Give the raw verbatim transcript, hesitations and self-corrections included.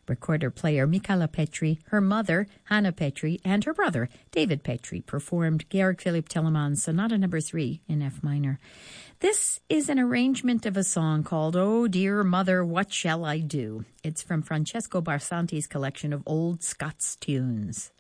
Recorder-player Michaela Petri, her mother, Hannah Petri, and her brother, David Petri, performed Georg Philipp Telemann's Sonata Number three in F minor. This is an arrangement of a song called Oh Dear Mother, What Shall I Do? It's from Francesco Barsanti's collection of old Scots tunes.